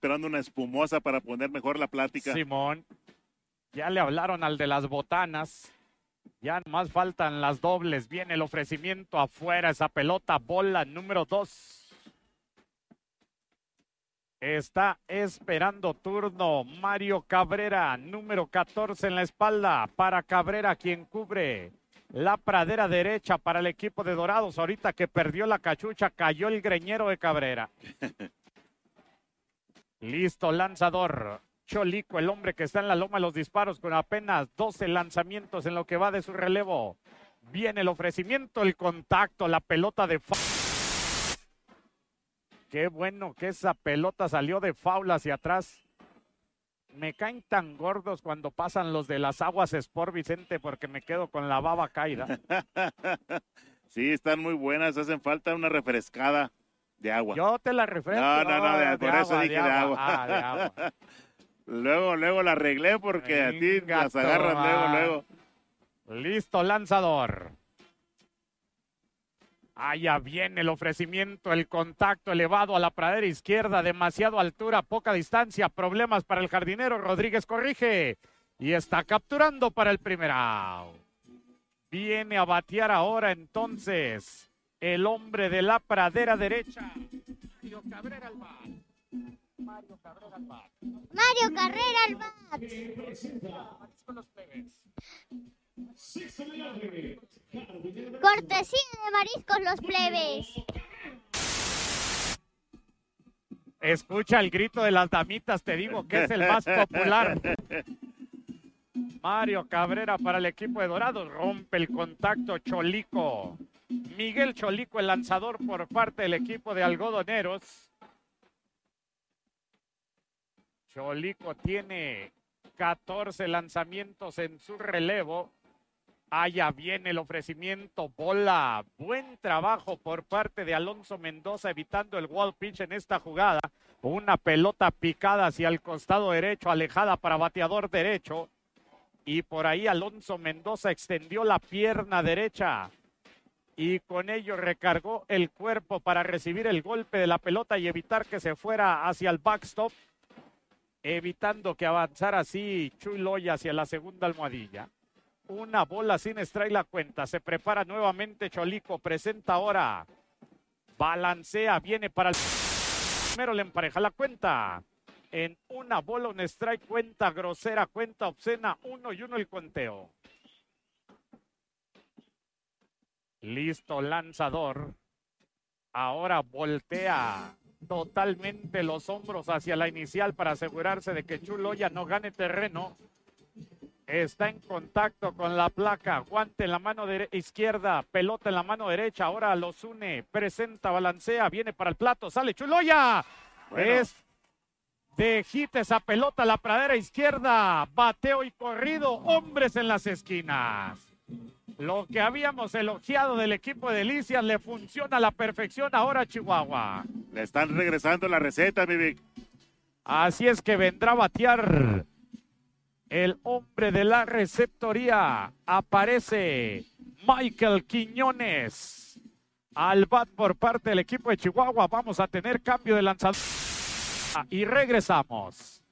esperando una espumosa para poner mejor la plática. Simón, ya le hablaron al de las botanas. Ya nomás faltan las dobles. Viene el ofrecimiento afuera. Esa pelota, bola número 2. Está esperando turno Mario Cabrera, número 14 en la espalda. Para Cabrera, quien cubre la pradera derecha para el equipo de Dorados. Ahorita que perdió la cachucha, cayó el greñero de Cabrera. Listo, lanzador. Cholico, el hombre que está en la loma de los disparos con apenas 12 lanzamientos en lo que va de su relevo. Viene el ofrecimiento, el contacto, la pelota de foul. Qué bueno que esa pelota salió de foul hacia atrás. Me caen tan gordos cuando pasan los de las aguas Sport Vicente porque me quedo con la baba caída. Sí, están muy buenas, hacen falta una refrescada de agua. Yo te la refresco. No, por eso dije de agua. Ah, de agua. Luego la arreglé porque a ti las agarran luego. Listo, lanzador. Allá viene el ofrecimiento, el contacto elevado a la pradera izquierda, demasiado altura, poca distancia, problemas para el jardinero. Rodríguez corrige y está capturando para el primer out. Viene a batear ahora entonces el hombre de la pradera derecha, Mario Cabrera al bat. Mario Cabrera al bat. Mario Carrera al bat. Con los plebes. Cortesía de Mariscos Los Plebes. Escucha el grito de las damitas, te digo que es el más popular. Mario Cabrera para el equipo de Dorados, rompe el contacto Cholico. Miguel Cholico, el lanzador por parte del equipo de Algodoneros. Cholico tiene 14 lanzamientos en su relevo. Allá viene el ofrecimiento, bola. Buen trabajo por parte de Alonso Mendoza evitando el wall pitch en esta jugada. Una pelota picada hacia el costado derecho, alejada para bateador derecho. Y por ahí Alonso Mendoza extendió la pierna derecha. Y con ello recargó el cuerpo para recibir el golpe de la pelota y evitar que se fuera hacia el backstop. Evitando que avanzara así Chuy Loya hacia la segunda almohadilla. Una bola sin strike la cuenta. Se prepara nuevamente Cholico. Presenta ahora. Balancea. Viene para el primero. Le empareja la cuenta. En una bola, un strike. Cuenta grosera. Cuenta obscena. 1-1 el conteo. Listo, lanzador. Ahora voltea totalmente los hombros hacia la inicial para asegurarse de que Chuy Loya no gane terreno. Está en contacto con la placa, guante en la mano izquierda, pelota en la mano derecha, ahora los une, presenta, balancea, viene para el plato, sale Chuy Loya. Bueno. Es de hit esa pelota a la pradera izquierda, bateo y corrido, hombres en las esquinas. Lo que habíamos elogiado del equipo de Delicias le funciona a la perfección ahora a Chihuahua. Le están regresando la receta, mi Vic. Así es que vendrá a batear el hombre de la receptoría. Aparece Michael Quiñones al bat por parte del equipo de Chihuahua. Vamos a tener cambio de lanzador y regresamos.